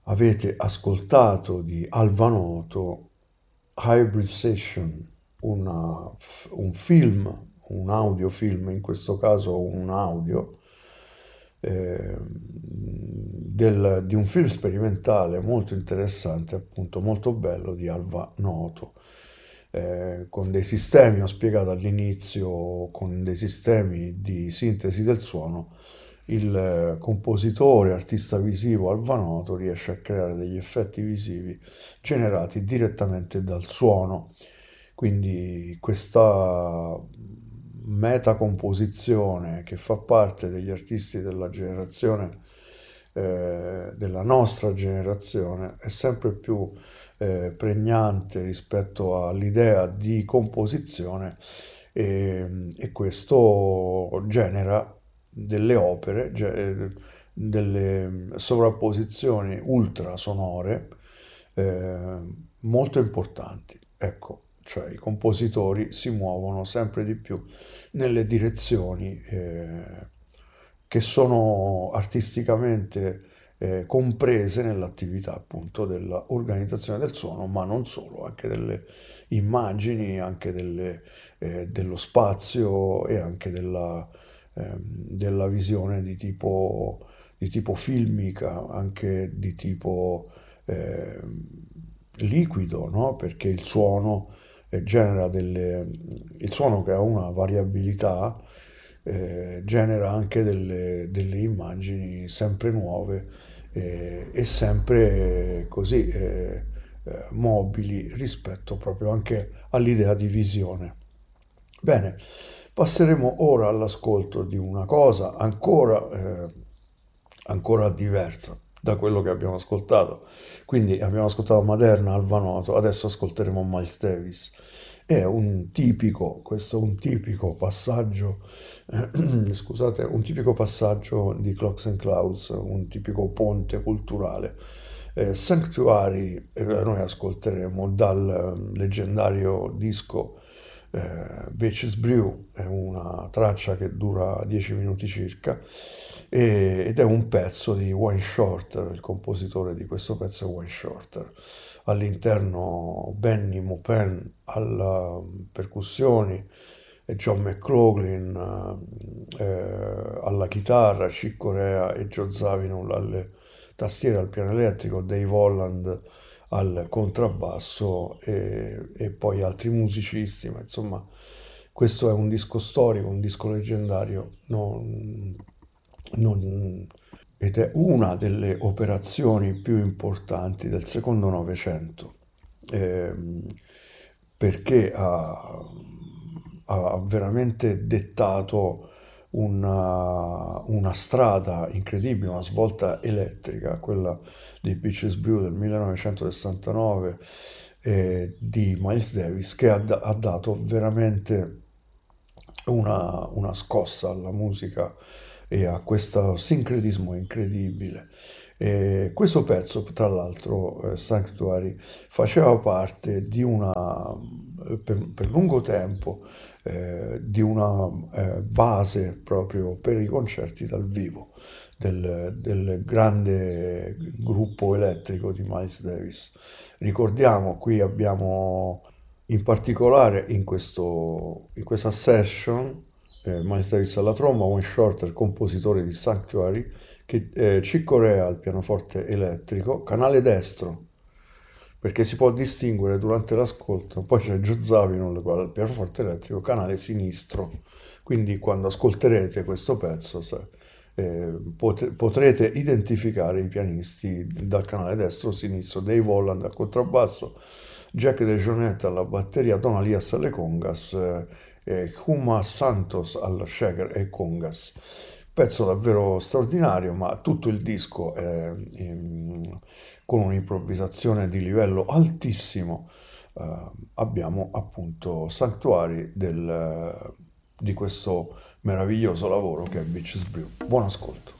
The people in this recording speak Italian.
avete ascoltato di Alvanoto Hybrid Session, un film, un audiofilm, in questo caso un audio, di un film sperimentale molto interessante, appunto molto bello, di Alvanoto, con dei sistemi, ho spiegato all'inizio, con dei sistemi di sintesi del suono. Il compositore, artista visivo Alvanoto riesce a creare degli effetti visivi generati direttamente dal suono. Quindi questa metacomposizione che fa parte degli artisti della generazione, della nostra generazione, è sempre più pregnante rispetto all'idea di composizione, e questo genera delle opere, delle sovrapposizioni ultrasonore eh, molto importanti. Ecco, cioè i compositori si muovono sempre di più nelle direzioni che sono artisticamente comprese nell'attività appunto dell'organizzazione del suono, ma non solo, anche delle immagini, anche dello spazio e anche della visione di tipo filmica, anche di tipo liquido, no? Perché il suono che ha una variabilità genera anche delle immagini sempre nuove e sempre così mobili rispetto proprio anche all'idea di visione. Bene, passeremo ora all'ascolto di una cosa ancora diversa da quello che abbiamo ascoltato. Quindi abbiamo ascoltato Maderna, Alvanoto, adesso ascolteremo Miles Davis. Questo è un tipico passaggio, scusate, un tipico passaggio di Clocks and Clouds, un tipico ponte culturale. Sanctuary, noi ascolteremo dal leggendario disco Bitches Brew, è una traccia che dura 10 minuti circa, ed è un pezzo di Wayne Shorter, il compositore di questo pezzo è Wayne Shorter. All'interno Benny Maupin alla percussioni, e John McLaughlin alla chitarra, Chick Corea e Joe Zawinul alle tastiere, al piano elettrico, Dave Holland al contrabbasso e poi altri musicisti, ma insomma questo è un disco storico, un disco leggendario, non- ed è una delle operazioni più importanti del secondo Novecento, ehm, perché ha veramente dettato una strada incredibile, una svolta elettrica, quella di Beaches Brew del 1969 di Miles Davis, che ha dato veramente una scossa alla musica e a questo sincretismo incredibile. E questo pezzo, tra l'altro, Sanctuary, faceva parte di per lungo tempo, di una base proprio per i concerti dal vivo del grande gruppo elettrico di Miles Davis. Ricordiamo, qui abbiamo in particolare in questa session Miles Davis alla tromba, Wayne Shorter, compositore di Sanctuary, Chick Corea al pianoforte elettrico, canale destro, perché si può distinguere durante l'ascolto, poi c'è Joe Zawinul al pianoforte elettrico, canale sinistro, quindi quando ascolterete questo pezzo potrete identificare i pianisti dal canale destro o sinistro, Dave Holland al contrabbasso, Jack DeJohnette alla batteria, Don Alias alle congas, Huma Santos al shaker e congas. Pezzo davvero straordinario, ma tutto il disco è con un'improvvisazione di livello altissimo. Abbiamo appunto Sanctuary di questo meraviglioso lavoro che è Beaches Brew. Buon ascolto.